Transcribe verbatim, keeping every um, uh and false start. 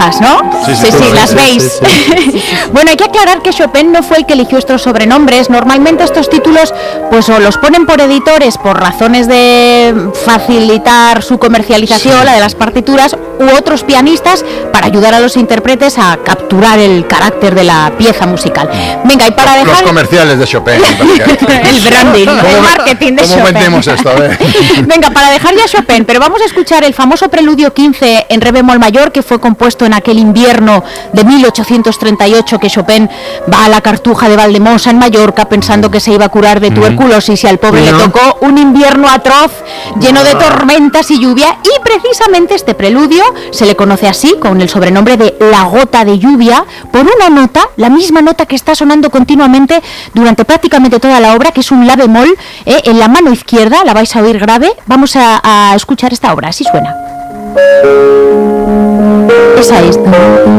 fijas, ¿no? Sí, sí, sí, sí, sí, las sí, veis. sí, sí. Bueno, hay que aclarar que Chopin no fue el que eligió estos sobrenombres. Normalmente estos títulos pues o los ponen por editores por razones de facilitar su comercialización, sí. la de las partituras, u otros pianistas para ayudar a los intérpretes a capturar el carácter de la pieza musical. Venga, y para los, dejar... Los comerciales de Chopin. el branding, el marketing de ¿Cómo Chopin. vendemos esto? A ver. Venga, para dejar ya Chopin, pero vamos a escuchar el famoso preludio quince en re bemol mayor, que fue compuesto en aquel invierno de mil ochocientos treinta y ocho que Chopin va a la Cartuja de Valdemosa en Mallorca pensando que se iba a curar de tuberculosis y al pobre no. le tocó un invierno atroz lleno de tormentas y lluvia, y precisamente este preludio se le conoce así, con el sobrenombre de La Gota de Lluvia, por una nota, la misma nota que está sonando continuamente durante prácticamente toda la obra, que es un la bemol, eh, en la mano izquierda, la vais a oír grave. Vamos a, a escuchar esta obra, así suena. Es a esto.